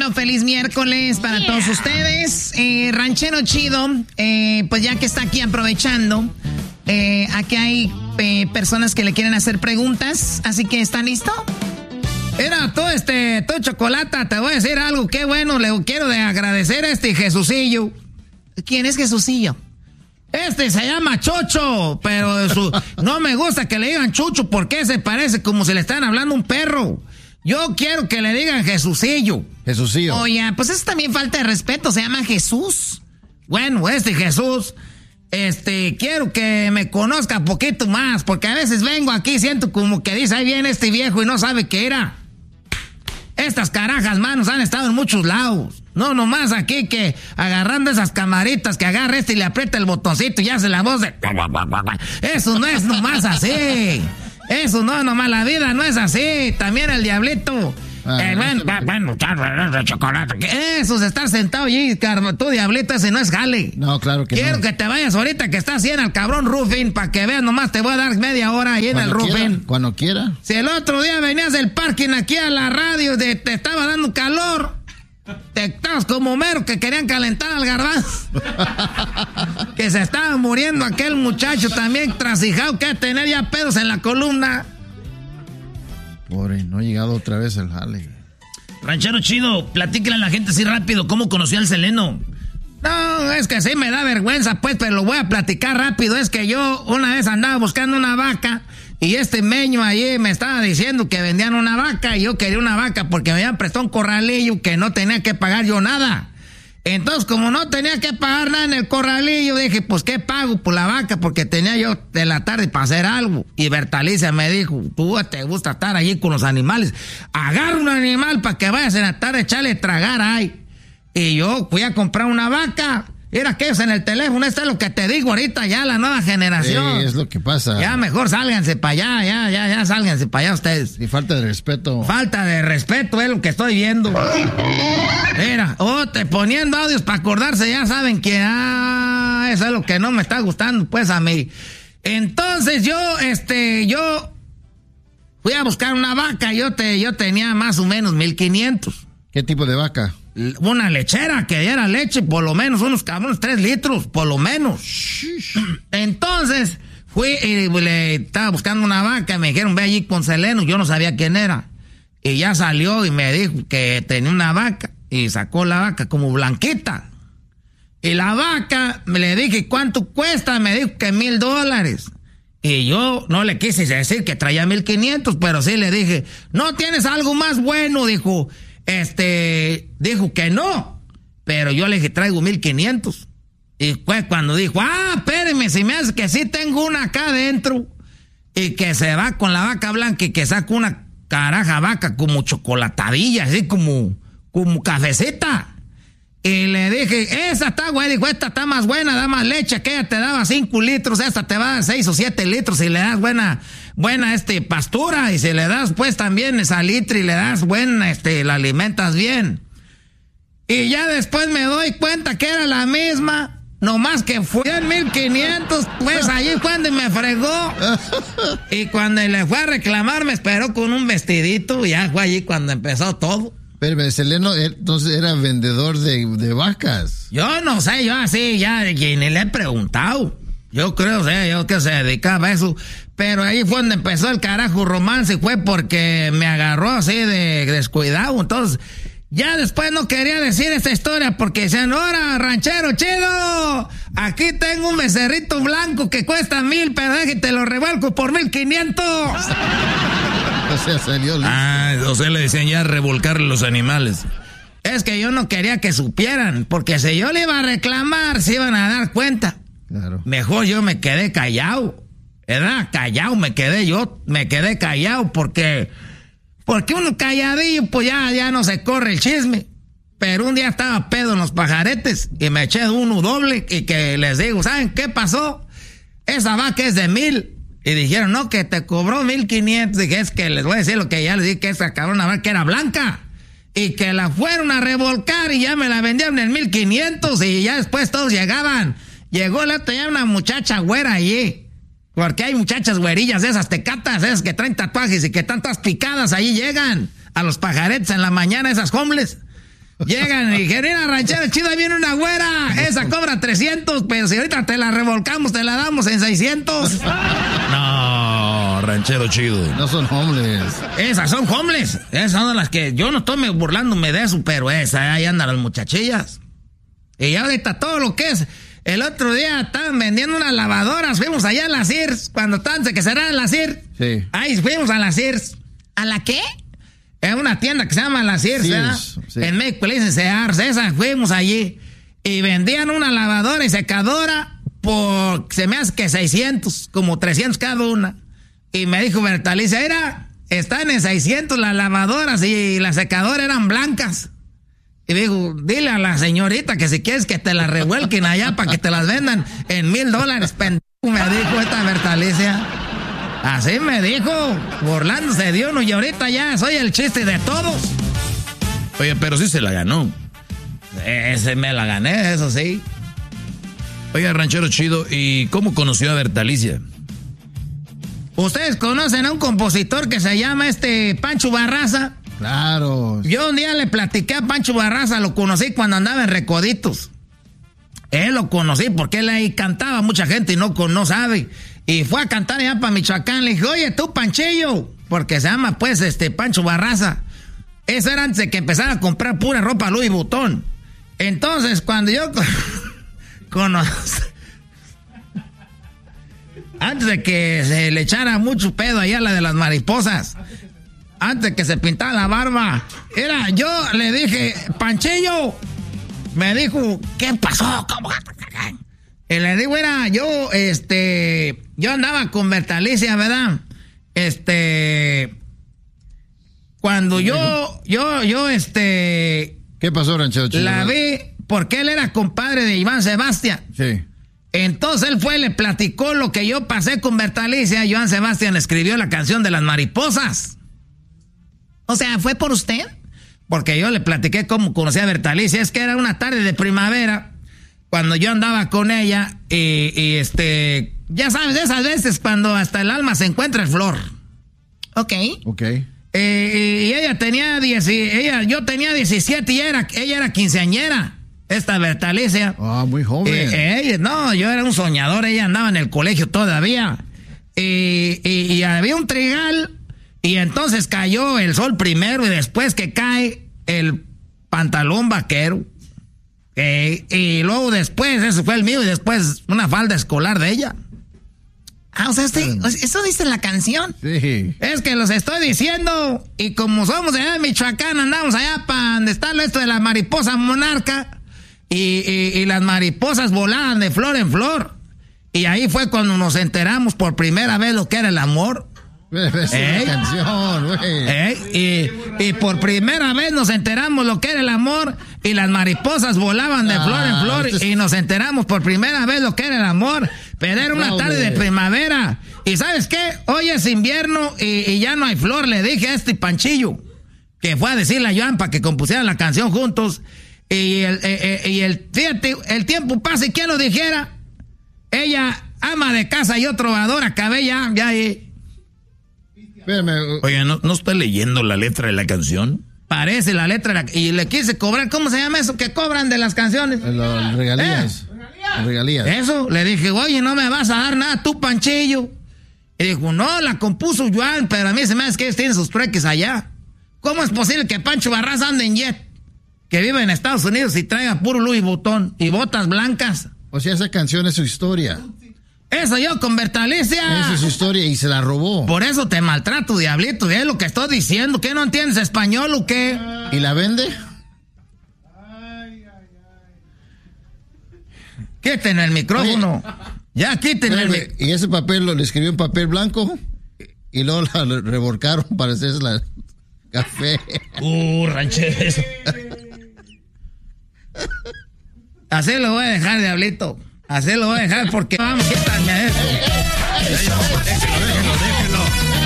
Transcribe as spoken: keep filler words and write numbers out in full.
Bueno, feliz miércoles para yeah. todos ustedes. Eh, Ranchero Chido, eh, pues ya que está aquí aprovechando, eh, aquí hay eh, personas que le quieren hacer preguntas, así que ¿están listos? Mira, tú, este, tú, Chocolata, te voy a decir algo, qué bueno, le quiero de agradecer a este Jesucillo. ¿Quién es Jesucillo? Este se llama Chocho, pero su, no me gusta que le digan Chucho porque se parece como si le están hablando a un perro. Yo quiero que le digan Jesucillo. Jesucillo. Oye, pues eso también falta de respeto, se llama Jesús. Bueno, este Jesús, este, quiero que me conozca un poquito más, porque a veces vengo aquí y siento como que dice, ahí viene este viejo y no sabe qué era. Estas carajas, manos, han estado en muchos lados. No, nomás aquí que agarrando esas camaritas que agarra este y le aprieta el botoncito y hace la voz de... Eso no es nomás así. Eso no, nomás la vida no es así. También el diablito. Ah, eh, bueno, bueno, bueno, chocolate. Eso es estar sentado allí, tú diablito, ese no es jale. No, claro que Quiero no. que te vayas ahorita que estás así en el cabrón roofing para que veas, nomás te voy a dar media hora ahí en el roofing. Cuando quiera. Si el otro día venías del parking aquí a la radio, de, te estaba dando calor, te estabas como mero que querían calentar al garbanzo. Que se estaba muriendo aquel muchacho también trasijado que tener ya pedos en la columna. Pobre, no ha llegado otra vez el jale. Ranchero Chido, platíquele a la gente así rápido cómo conoció al Seleno. No, es que sí me da vergüenza, pues, pero lo voy a platicar rápido. Es que yo una vez andaba buscando una vaca y este meño allí me estaba diciendo que vendían una vaca y yo quería una vaca porque me habían prestado un corralillo que no tenía que pagar yo nada. Entonces, como no tenía que pagar nada en el corralillo, dije, pues, ¿qué pago por la vaca? Porque tenía yo de la tarde para hacer algo. Y Bertalicia me dijo, tú te gusta estar allí con los animales. Agarra un animal para que vayas en la tarde a echarle tragar ahí. Y yo fui a comprar una vaca. Mira que es en el teléfono, esto es lo que te digo ahorita, ya la nueva generación. Sí, es lo que pasa. Ya mejor sálganse para allá, ya, ya, ya, sálganse para allá ustedes. Y falta de respeto. Falta de respeto es lo que estoy viendo. Mira, oh, te poniendo audios para acordarse, ya saben que, ah, eso es lo que no me está gustando, pues, a mí. Entonces yo, este, yo fui a buscar una vaca, yo te, yo tenía más o menos mil quinientos. ¿Qué tipo de vaca? Una lechera que diera leche, por lo menos unos cabrones tres litros, por lo menos. Entonces, fui y le estaba buscando una vaca, me dijeron, ve allí con Seleno, yo no sabía quién era. Y ya salió y me dijo que tenía una vaca, y sacó la vaca como blanquita. Y la vaca, me le dije, ¿cuánto cuesta? Me dijo que mil dólares. Y yo no le quise decir que traía mil quinientos, pero sí le dije, ¿no tienes algo más bueno? Dijo, este, dijo que no, pero yo le dije, traigo mil quinientos. Y fue cuando dijo, ah, espéreme, si me hace que sí tengo una acá adentro, y que se va con la vaca blanca y que saca una caraja vaca como chocolatadilla, así como, como cafecita. Y le dije, esa está güey, dijo, esta está más buena, da más leche, aquella te daba cinco litros, esta te va a dar seis o siete litros y le das buena, buena este pastura, y si le das pues también esa litro y le das buena, este, la alimentas bien. Y ya después me doy cuenta que era la misma, nomás que fue en mil quinientos, pues allí cuando me fregó. Y cuando le fue a reclamar me esperó con un vestidito, y ya fue allí cuando empezó todo. Pero Seleno entonces era vendedor de, de vacas. Yo no sé, yo así ya ni le he preguntado. Yo creo, o sea, yo que se dedicaba a eso. Pero ahí fue donde empezó el carajo romance, fue porque me agarró así de descuidado. Entonces, ya después no quería decir esta historia porque decían, ahora, ranchero chido, aquí tengo un becerrito blanco que cuesta mil, pero déjate lo revuelco por mil quinientos. O sea, salió listo. Ah, o sea, le decían ya revolcarle los animales. Es que yo no quería que supieran, porque si yo le iba a reclamar, se iban a dar cuenta. Claro. Mejor yo me quedé callado, ¿verdad? Callado me quedé, yo me quedé callado porque, porque uno calladillo, pues ya, ya no se corre el chisme. Pero un día estaba pedo en los pajaretes y me eché uno doble y que les digo, ¿saben qué pasó? Esa vaca es de mil. Y dijeron, no, que te cobró mil quinientos. Dije, es que les voy a decir lo que ya les dije, que esa cabrona vaca era blanca. Y que la fueron a revolcar y ya me la vendieron en mil quinientos y ya después todos llegaban. Llegó la otra ya una muchacha güera allí. Porque hay muchachas güerillas de esas tecatas, esas que traen tatuajes y que están todas picadas, ahí llegan a los pajaretes en la mañana, esas homeless. Llegan y dijeron, mira, ranchero chido, ahí viene una güera. Esa cobra trescientos, pero si ahorita te la revolcamos, te la damos en seiscientos. No, ranchero chido. No son homeless. Esas son homeless. Esas son las que yo no estoy burlándome de eso, pero esas, ahí andan las muchachillas. Y ahorita todo lo que es... El otro día estaban vendiendo unas lavadoras. Fuimos allá a la Sears. Cuando estaban que cerraron la Sears. Sí. Ahí fuimos a la Sears. ¿A la qué? Es una tienda que se llama la Sears, ¿verdad? Sí. En México le dicen Sears. Esa, fuimos allí. Y vendían una lavadora y secadora por, se me hace que seiscientos, como trescientos cada una. Y me dijo Bertalicia, mira, están en seiscientos las lavadoras y las secadoras eran blancas. Y digo, dile a la señorita que si quieres que te las revuelquen allá para que te las vendan en mil dólares, pendejo, me dijo esta Bertalicia. Así me dijo, burlándose de uno, y ahorita ya soy el chiste de todos. Oye, pero sí se la ganó. Ese me la gané, eso sí. Oye, ranchero chido, ¿y cómo conoció a Bertalicia? ¿Ustedes conocen a un compositor que se llama este Pancho Barraza? Claro. Yo un día le platiqué a Pancho Barraza, lo conocí cuando andaba en Recoditos. Él lo conocí porque él ahí cantaba, mucha gente y no, no sabe. Y fue a cantar allá para Michoacán. Le dije, oye, tú, Panchillo, porque se llama pues este Pancho Barraza. Eso era antes de que empezara a comprar pura ropa Louis Vuitton. Entonces, cuando yo conocí, antes de que se le echara mucho pedo allá a la de las mariposas, antes de que se pintara la barba, era, yo le dije, Panchillo, me dijo, ¿qué pasó? ¿Cómo? Y le digo, era, yo, este, yo andaba con Bertalicia, ¿verdad? Este, cuando yo, yo, yo, este... ¿Qué pasó, ranchero chido? La vi porque él era compadre de Iván Sebastián. Sí. Entonces él fue y le platicó lo que yo pasé con Bertalicia. Iván Sebastián escribió la canción de las mariposas. O sea, ¿fue por usted? Porque yo le platiqué cómo conocí a Bertalicia. Es que era una tarde de primavera cuando yo andaba con ella y, y este... Ya sabes, esas veces cuando hasta el alma se encuentra en flor. Ok. Ok. Eh, y ella tenía diez, ella, yo tenía diecisiete y ella era, ella era quinceañera, esta Bertalicia. Ah, muy joven. Eh, ella, no, yo era un soñador, ella andaba en el colegio todavía. Y, y, y había un trigal, y entonces cayó el sol primero, y después que cae el pantalón vaquero. Eh, y luego después, ese fue el mío, y después una falda escolar de ella. Ah, o sea, este, eso dice la canción. Sí. Es que los estoy diciendo, y como somos de allá de Michoacán, andamos allá para donde está esto de la mariposa monarca, y, y, y las mariposas volaban de flor en flor. Y ahí fue cuando nos enteramos por primera vez lo que era el amor. Es ¿Eh? una canción, güey. ¿Eh? Y, y por primera vez nos enteramos lo que era el amor, y las mariposas volaban de ah, flor en flor, es... y nos enteramos por primera vez lo que era el amor. Pero era una no, tarde de primavera. ¿Y sabes qué? Hoy es invierno y, y ya no hay flor. Le dije a este Panchillo, que fue a decirle a Joan para que compusieran la canción juntos. Y el, eh, eh, y el, fíjate, el tiempo pasa, y quién lo dijera. Ella, ama de casa y yo trovador, acabé ya, ya ahí. Espérame. Oye, ¿no, ¿no está leyendo la letra de la canción? Parece la letra, y le quise cobrar. ¿Cómo se llama eso que cobran de las canciones? Los regalías. ¿Eh? Regalías. Eso, le dije, oye, no me vas a dar nada, tú, Panchillo. Y dijo, no, la compuso Joan, pero a mí se me hace que ellos tienen sus trueques allá. ¿Cómo es posible que Pancho Barraza ande en jet, que vive en Estados Unidos y traiga puro Louis Vuitton y botas blancas? O sea, esa canción es su historia. Eso yo con Bertalicia. Esa es su historia y se la robó. Por eso te maltrato, diablito, es lo que estoy diciendo. ¿Qué no entiendes español o qué? ¿Y la vende? Quiten el micrófono. Oye, ya quiten el micrófono. Y ese papel lo le escribió en papel blanco y luego la revolcaron para hacerse la café. Uh, rancheros. Así lo voy a dejar, diablito. Así lo voy a dejar porque vamos, quítame eso.